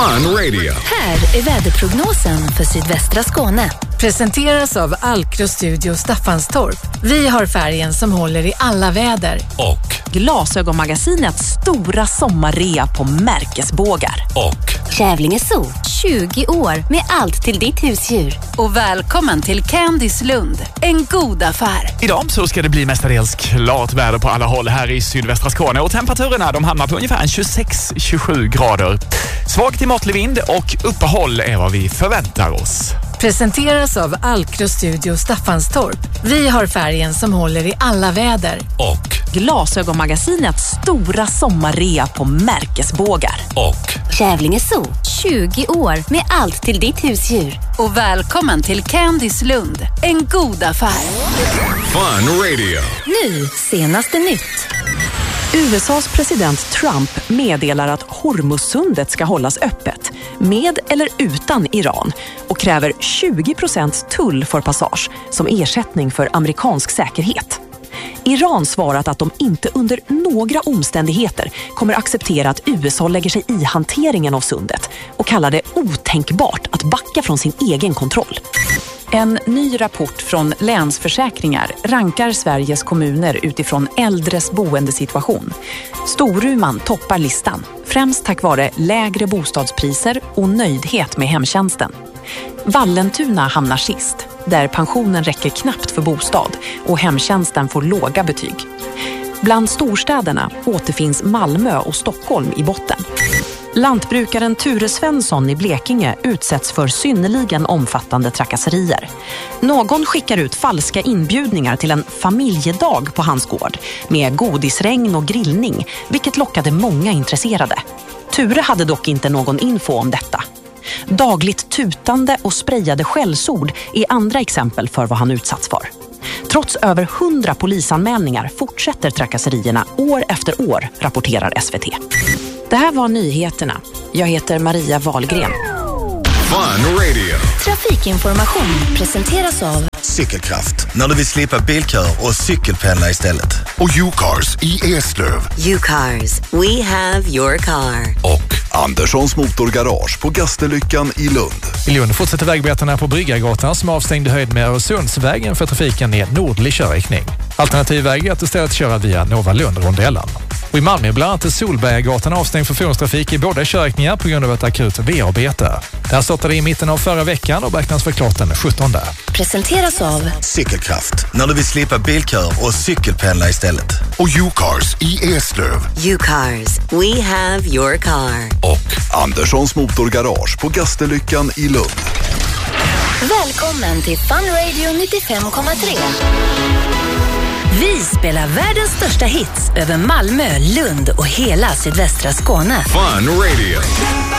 Fun Radio. Här är väderprognosen för sydvästra Skåne. Presenteras av Alkro Studio Staffanstorp. Vi har färgen som håller i alla väder. Och Glasögonmagasinets stora sommarrea på märkesbågar. och Kävlinge Zoo, 20 år med allt till ditt husdjur. Och välkommen till Candice Lund, en god affär. Idag så ska det bli mestadels klart väder på alla håll här i sydvästra Skåne och temperaturerna de hamnar på ungefär 26-27 grader. Svag till måttlig vind och uppehåll är vad vi förväntar oss. Presenteras av Alkro Studio Staffanstorp. Vi har färgen som håller i alla väder. och Glasögonmagasinets stora sommarrea på märkesbågar. och Kävlinge Zoo, 20 år med allt till ditt husdjur. Och välkommen till Candice Lund, en god affär. Fun Radio. Nu, senaste nytt. USAs president Trump meddelar att Hormuzsundet ska hållas öppet, med eller utan Iran, och kräver 20% tull för passage som ersättning för amerikansk säkerhet. Iran svarat att de inte under några omständigheter kommer acceptera att USA lägger sig i hanteringen av sundet och kallar det otänkbart att backa från sin egen kontroll. En ny rapport från Länsförsäkringar rankar Sveriges kommuner utifrån äldres boendesituation. Storuman toppar listan, främst tack vare lägre bostadspriser och nöjdhet med hemtjänsten. Vallentuna hamnar sist, där pensionen räcker knappt för bostad och hemtjänsten får låga betyg. Bland storstäderna återfinns Malmö och Stockholm i botten. Lantbrukaren Ture Svensson i Blekinge utsätts för synnerligen omfattande trakasserier. Någon skickar ut falska inbjudningar till en familjedag på hans gård med godisregn och grillning, vilket lockade många intresserade. Ture hade dock inte någon info om detta. Dagligt tutande och sprayade skällsord är andra exempel för vad han utsatts för. Trots över 100 polisanmälningar fortsätter trakasserierna år efter år, rapporterar SVT. Det här var nyheterna. Jag heter Maria Wahlgren. Fun Radio. Trafikinformation presenteras av Cykelkraft, när du vill slippa bilkör och cykelpendla istället. Och U-Cars i Eslöv. U-Cars, we have your car. Och Anderssons Motorgarage på Gastellyckan i Lund. I Lund fortsätter vägarbetena på Bryggargatan som är avstängd i höjd med Öresundsvägen för trafiken i nordlig körriktning. Alternativväg är att istället köra via Nova Lund-rondellen. Och i Malmö bland annat Solberggatan avstängd för fordonstrafik i båda körriktningar på grund av ett akut V-arbete. Det här startade i mitten av förra veckan och beräknas vara klart den 17. presenteras av Cykelkraft, när du vill slippa bilkör och cykelpendla istället. Och U-Cars i Eslöv. U-Cars, we have your car. och Anderssons Motorgarage på Gastellyckan i Lund. Välkommen till Fun Radio 95,3. Vi spelar världens största hits över Malmö, Lund och hela sydvästra Skåne. Fun Radio.